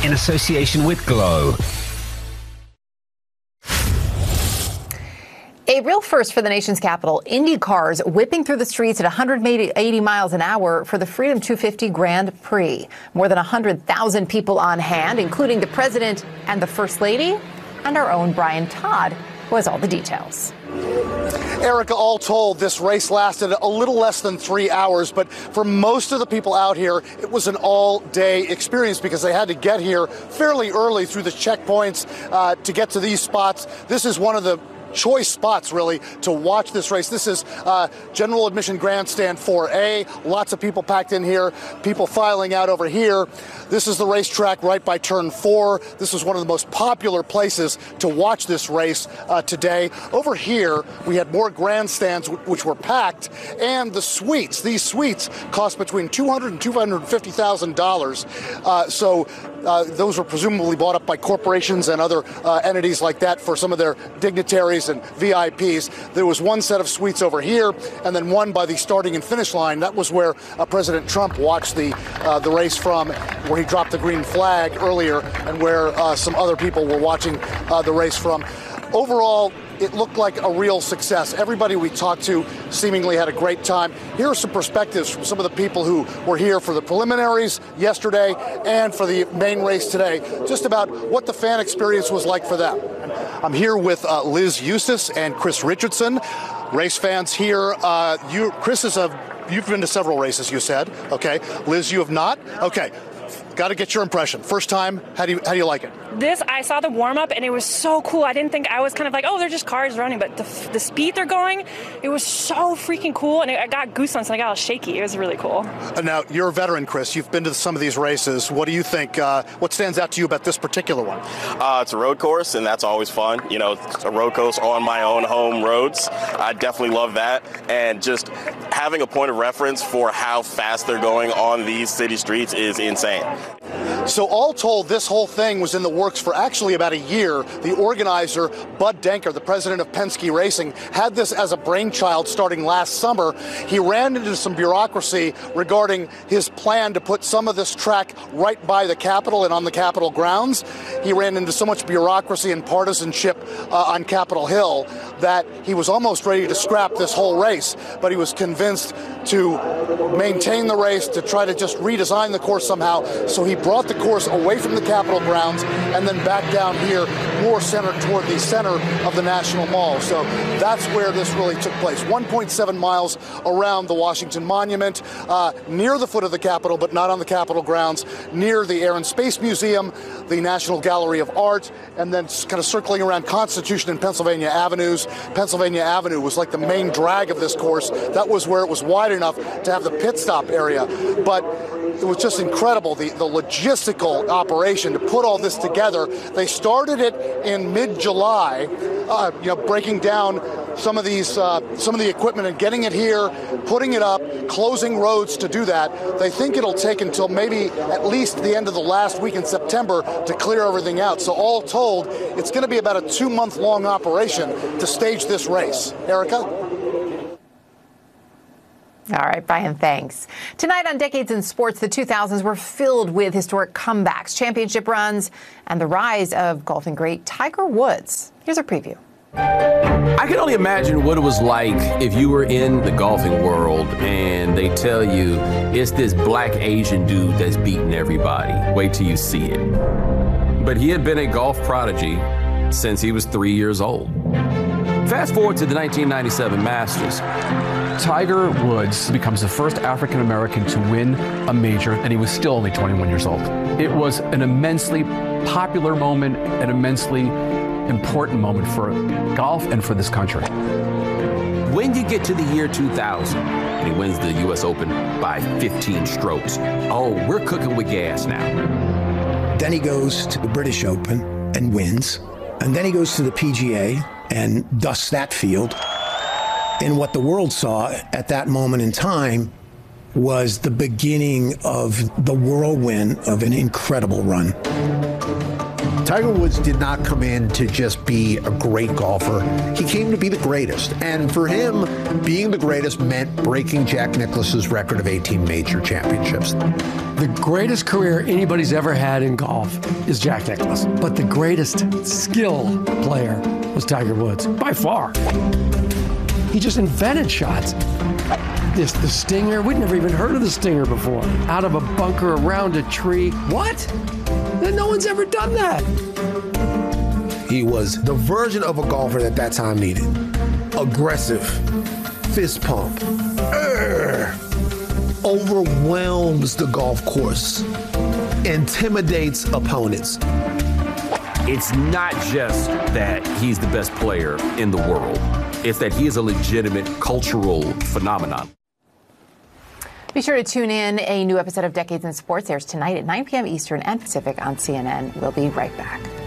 in association with Glow. A real first for the nation's capital, Indy cars whipping through the streets at 180 miles an hour for the Freedom 250 Grand Prix. More than 100,000 people on hand, including the president and the first lady, and our own Brian Todd, who has all the details. Erica, all told, this race lasted a little less than 3 hours, but for most of the people out here, it was an all-day experience because they had to get here fairly early through the checkpoints to get to these spots. This is one of the choice spots, really, to watch this race. This is General Admission Grandstand 4A. Lots of people packed in here, people filing out over here. This is the racetrack right by turn 4. This is one of the most popular places to watch this race today. Over here, we had more grandstands which were packed, and the suites. These suites cost between $200,000 and $250,000. So those were presumably bought up by corporations and other entities like that for some of their dignitaries and VIPs. There was one set of suites over here, and then one by the starting and finish line. That was where President Trump watched the race from, where he dropped the green flag earlier, and where some other people were watching the race from. Overall, it looked like a real success. Everybody we talked to seemingly had a great time. Here are some perspectives from some of the people who were here for the preliminaries yesterday and for the main race today, just about what the fan experience was like for them. I'm here with Liz Eustace and Chris Richardson, race fans here. Chris, you've been to several races, you said. Okay. Liz, you have not? Okay. Got to get your impression. First time, how do you like it? I saw the warm-up, and it was so cool. I didn't think, I was kind of like, oh, they're just cars running, but the speed they're going, it was so freaking cool, and I got goosebumps, and I got all shaky. It was really cool. Now, you're a veteran, Chris. You've been to some of these races. What do you think, what stands out to you about this particular one? It's a road course, and that's always fun. You know, it's a road course on my own home roads. I definitely love that, and just having a point of reference for how fast they're going on these city streets is insane. So all told, this whole thing was in the works for actually about a year. The organizer, Bud Denker, the president of Penske Racing, had this as a brainchild starting last summer. He ran into some bureaucracy regarding his plan to put some of this track right by the Capitol and on the Capitol grounds. He ran into so much bureaucracy and partisanship on Capitol Hill that he was almost ready to scrap this whole race, but he was convinced to maintain the race, to try to just redesign the course somehow. So he brought the course away from the Capitol grounds and then back down here, more centered toward the center of the National Mall. So that's where this really took place. 1.7 miles around the Washington Monument, near the foot of the Capitol, but not on the Capitol grounds, near the Air and Space Museum, the National Gallery of Art, and then kind of circling around Constitution and Pennsylvania Avenues. Pennsylvania Avenue was like the main drag of this course. That was where it was wide enough to have the pit stop area. But it was just incredible, the logistical operation to put all this together. They started it in mid-July, breaking down some of the equipment and getting it here, putting it up, closing roads to do that. They think it'll take until maybe at least the end of the last week in September to clear everything out. So all told, it's going to be about a 2-month-long operation to stage this race. Erica? All right, Brian, thanks. Tonight on Decades in Sports, the 2000s were filled with historic comebacks, championship runs, and the rise of golfing great Tiger Woods. Here's a preview. I can only imagine what it was like if you were in the golfing world and they tell you it's this black Asian dude that's beating everybody. Wait till you see it. But he had been a golf prodigy since he was 3 years old. Fast forward to the 1997 Masters. Tiger Woods becomes the first African American to win a major, and he was still only 21 years old. It was an immensely popular moment, an immensely important moment for golf and for this country. When you get to the year 2000, and he wins the U.S. Open by 15 strokes, oh, we're cooking with gas now. Then he goes to the British Open and wins, and then he goes to the PGA and dusts that field. And what the world saw at that moment in time was the beginning of the whirlwind of an incredible run. Tiger Tiger Woods did not come in to just be a great golfer. He came to be the greatest. And for him, being the greatest meant breaking Jack Nicklaus's record of 18 major championships. The greatest career anybody's ever had in golf is Jack Nicklaus. But the greatest skill player was Tiger Woods, by far. He just invented shots. The stinger, we'd never even heard of the stinger before. Out of a bunker, around a tree. What? No one's ever done that. He was the version of a golfer that time needed. Aggressive, fist pump, overwhelms the golf course, intimidates opponents. It's not just that he's the best player in the world. It's that he is a legitimate cultural phenomenon. Be sure to tune in. A new episode of Decades in Sports airs tonight at 9 p.m. Eastern and Pacific on CNN. We'll be right back.